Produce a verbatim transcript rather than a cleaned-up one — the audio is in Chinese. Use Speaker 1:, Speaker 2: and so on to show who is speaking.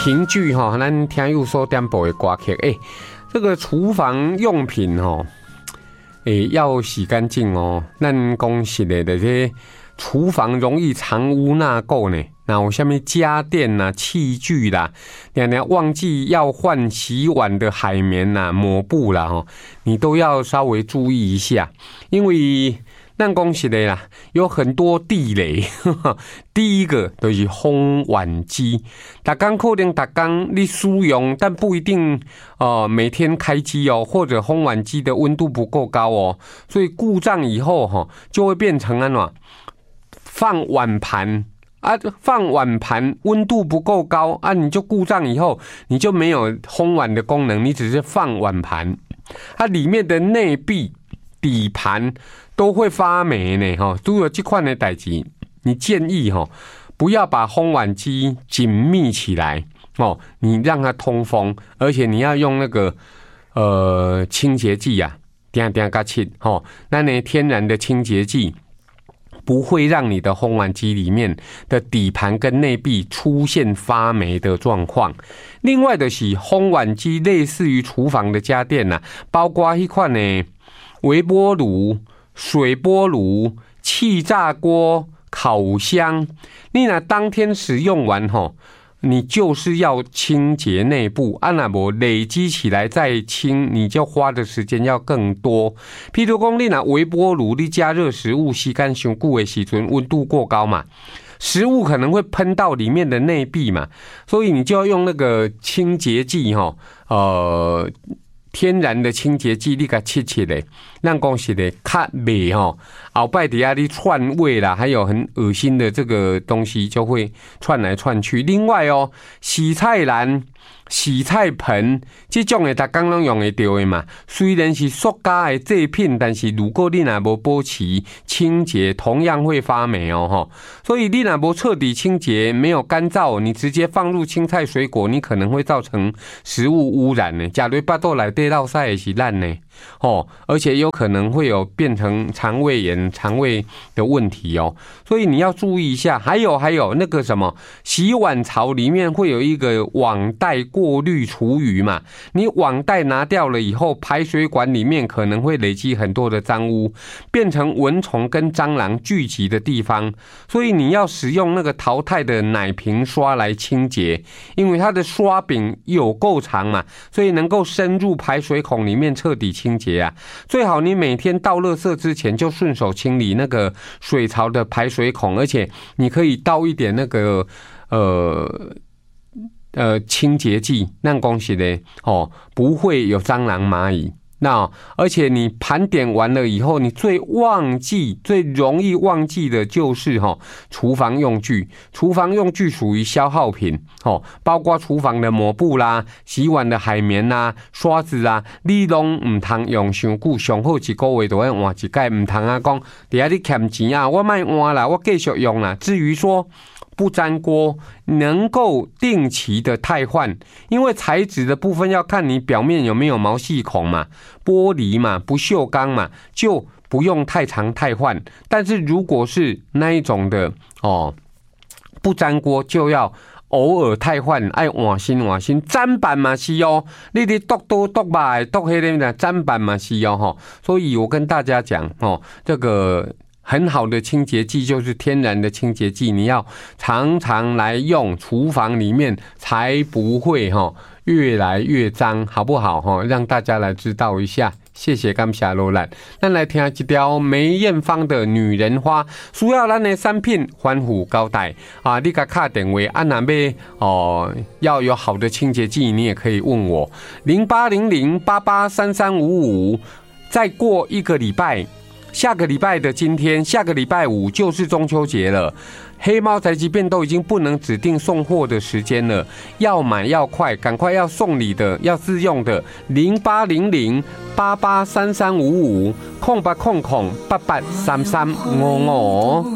Speaker 1: 评剧哈，咱听友所点播的歌曲，哎、欸，这个厨房用品哦，哎、欸，要洗干净哦。咱讲实的，这些厨房容易藏污纳垢呢。那有什么家电啦、器具啦，常常忘记要换洗碗的海绵啦、抹布啦，吼，你都要稍微注意一下，因为咱讲实的啦，有很多地雷。呵呵第一个就是烘碗机，大工可能大工你使用，但不一定呃每天开机哦，或者烘碗机的温度不够高哦，所以故障以后哈、哦，就会变成安怎放碗盘。啊，放碗盘温度不够高啊，你就故障以后，你就没有烘碗的功能，你只是放碗盘，它、啊、里面的内壁、底盘都会发霉呢，哈，都有这款的代志。你建议哈，不要把烘碗机紧密起来哦，你让它通风，而且你要用那个呃清洁剂啊，点点加清哦，那呢天然的清洁剂。不会让你的烘碗机里面的底盘跟内壁出现发霉的状况。另外的是烘碗机类似于厨房的家电啊，包括一款呢微波炉、水波炉、气炸锅、烤箱，你若当天使用完吼。你就是要清洁内部，啊那无累积起来再清，你就花的时间要更多。譬如讲，你拿微波炉，你加热食物时间上久的时阵，温度过高嘛，食物可能会喷到里面的内壁嘛，所以你就要用那个清洁剂哈，呃。天然的清洁剂，你给它切切嘞，让讲是嘞较袂吼，后摆底下你串味啦，还有很恶心的这个东西就会串来串去。另外哦，洗菜篮、洗菜盆这种的，大家拢用得到的嘛。虽然是塑胶的制品，但是如果你若无保持清洁，同样会发霉哦吼。所以你若无彻底清洁，没有干燥，你直接放入青菜水果，你可能会造成食物污染呢。假如巴肚内底落屎也是烂呢，哦，而且有可能会有变成肠胃炎、肠胃的问题哦。所以你要注意一下。还有还有那个什么，洗碗槽里面会有一个网袋过滤厨余嘛，你网袋拿掉了以后，排水管里面可能会累积很多的脏污，变成蚊虫跟蟑螂聚集的地方。所以你要使用那个淘汰的奶瓶刷来清洁，因为它的刷柄有够长嘛，所以能够深入排水孔里面彻底清洁啊。最好你每天倒垃圾之前就顺手清理那个水槽的排水孔，而且你可以倒一点那个呃呃清洁剂，让恭喜的哦，不会有蟑螂蚂蚁。那而且你盘点完了以后，你最忘记、最容易忘记的就是哈、哦，厨房用具。厨房用具属于消耗品哦，包括厨房的抹布啦、洗碗的海绵啦、刷子啦，你拢唔通用上久，上好一个月就要换一盖，唔通啊讲，底下你欠钱啊，我卖换啦，我继续用啦。至于说不粘锅，能够定期的汰换，因为材质的部分要看你表面有没有毛细孔嘛，玻璃嘛，不锈钢嘛，就不用太常汰换。但是如果是那一种的哦，不粘锅就要偶尔汰换，爱换新换新。砧板嘛是哦，你的剁刀剁把剁黑的砧板嘛是哦哈。所以我跟大家讲哦，这个。很好的清洁剂就是天然的清洁剂，你要常常来用，厨房里面才不会哈越来越脏，好不好哈？让大家来知道一下。谢谢感谢罗兰，咱来听一条梅艳芳的《女人花》，需要咱的产品欢呼交代啊！你甲打电话啊，那要哦要有好的清洁剂，你也可以问我零八零零八八三三五五。再过一个礼拜。下个礼拜的今天，下个礼拜五就是中秋节了。黑猫宅急便都已经不能指定送货的时间了，要买要快，赶快要送礼的，要自用的，零八零零八八三三五五空八空空八八三三五五。